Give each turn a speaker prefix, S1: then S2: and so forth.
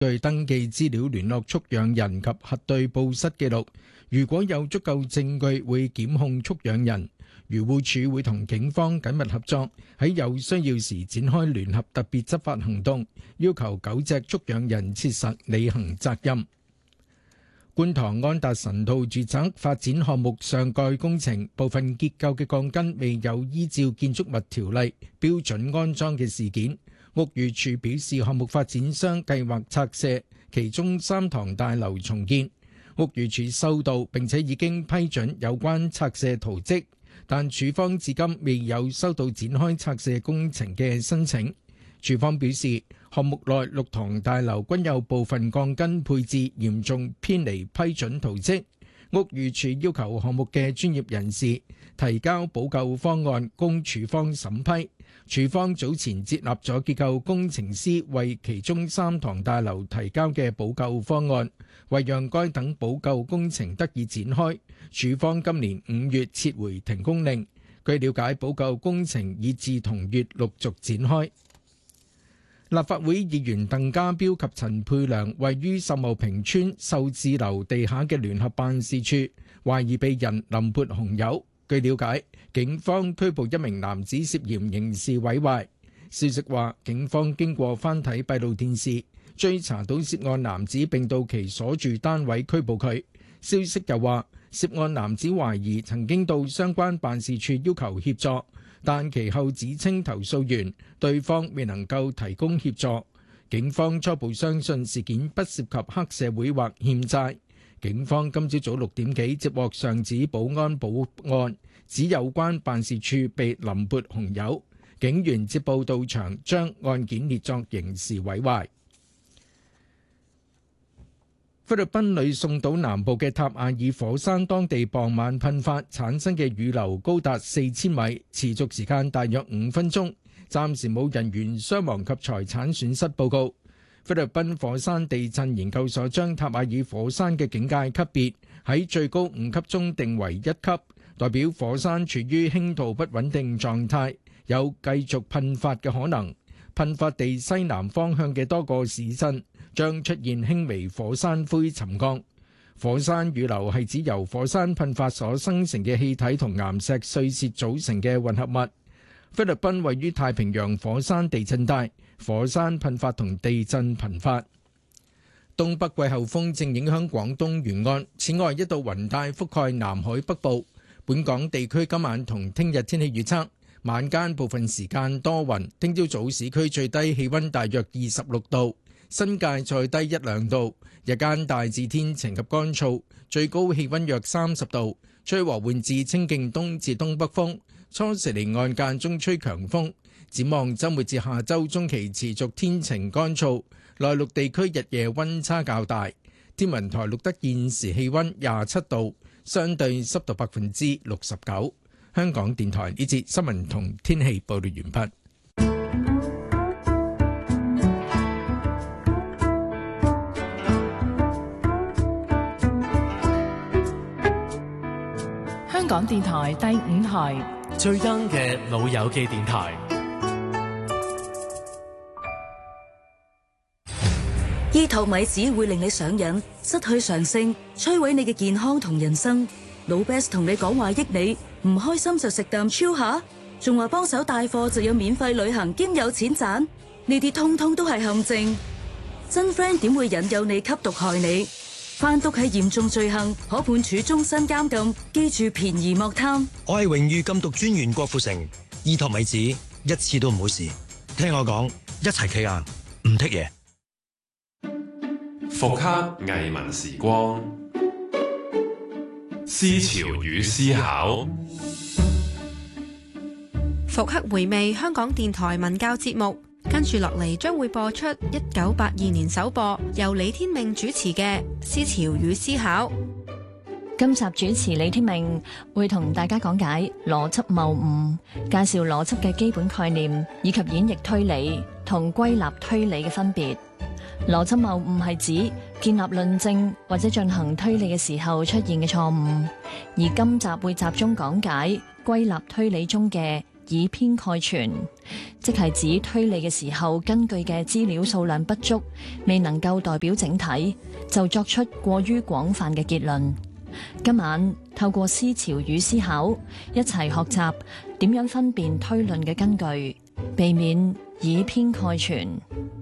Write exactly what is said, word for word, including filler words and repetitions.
S1: 對登記資料聯絡蓄養人及核對報失記錄，如果有足夠證據，會檢控蓄養人。漁護署會同警方緊密合作，喺有需要時展開聯合特別執法行動，要求狗隻蓄養人切實履行責任。觀塘安達臣道住宅發展項目上蓋工程部分結構嘅鋼筋未有依照建築物條例標準安裝嘅事件，屋宇署表示，項目發展商計劃拆卸其中三幢大樓重建。屋宇署收到並且已經批准有關拆卸圖則，但署方至今未有收到展開拆卸工程嘅申請。署方表示，項目內六幢大樓均有部分鋼筋配置嚴重偏離批准圖則，屋宇署要求項目嘅專業人士提交補救方案供署方審批。署方早前接納咗結構工程師為其中三幢大樓提交嘅補救方案，為讓該等補救工程得以展開，署方今年五月撤回停工令。據了解，補救工程已自同月陸續展開。立法會議員鄧家彪及陳沛良位於秀茂坪村秀智樓地下嘅聯合辦事處，懷疑被人淋潑紅油。據了解，警方拘捕一名男子涉嫌刑事毀壞。消息話，警方經過翻睇閉路電視，追查到涉案男子並到其所住單位拘捕佢。消息又話，涉案男子懷疑曾經到相關辦事處要求協助，但其後指稱投訴完，對方未能夠提供協助。警方初步相信事件不涉及黑社會或欠債。警方今朝早六點幾接獲上址保安報案，指有關辦事處被淋潑紅油。警員接報到場，將案件列作刑事毀壞。菲律賓呂宋島南部嘅塔亞爾火山，當地傍晚噴發產生嘅雨流高達四千米，持續時間大約五分鐘，暫時冇人員傷亡及財產損失報告。菲律賓火山地震研究所將塔亞爾火山嘅警戒級別喺最高五級中定為一級，代表火山處於輕度不穩定狀態，有繼續噴發嘅可能。噴發地西南方向嘅多個市鎮將出現輕微火山灰沉降。火山雨流係指由火山噴發所生成嘅氣體同岩石碎屑組成嘅混合物。菲律賓位於太平洋火山地震帶，火山噴發同地震頻發。東北季候風正影響廣東沿岸，此外一道雲帶覆蓋南海北部。本港地區今晚同聽日天氣預測，晚間部分時間多雲，聽朝早市區最低氣溫大約二十六度，新界再低一兩度，日間大致天晴及乾燥，最高氣溫約三十度，吹和緩至清勁東至東北風，初時離岸間中吹強風。展望週末至下週中期持續天晴乾燥，內陸地區日夜溫差較大。天文台錄得現時氣溫廿七度，相對濕度百分之六十九。香港電台呢節新聞同天氣報道完畢。
S2: 香港電台第五台
S3: 最 young 嘅老友記電台。
S4: 醫托米子會令你上癮，失去常性，摧毀你嘅健康同人生。老 Best 同你講話益你，唔開心就食啖超下，仲話幫手帶貨就有免費旅行兼有錢賺，呢啲通通都係陷阱。真 friend 點會引誘你吸毒害你？販毒係嚴重罪行，可判處終身監禁。記住便宜莫貪。
S5: 我係榮譽禁毒專員郭富城，醫托米子一次都唔好試，聽我講，一齊企硬，唔剔嘢。
S6: 復刻藝文時光，思潮與思考。
S7: 復刻回味香港電台文教節目，跟住落嚟將會播出一九八二年首播，由李天命主持嘅《思潮與思考》。
S8: 今集主持李天命會同大家講解邏輯謬誤，介紹邏輯嘅基本概念，以及演繹推理同歸納推理嘅分別。邏輯謬誤係指建立論證或者進行推理嘅時候出現嘅錯誤，而今集會集中講解歸納推理中嘅以偏概全，即係指推理嘅時候根據嘅資料數量不足，未能夠代表整體，就作出過於廣泛嘅結論。今晚透過思潮與思考，一齊學習點樣分辨推論嘅根據，避免以偏概全。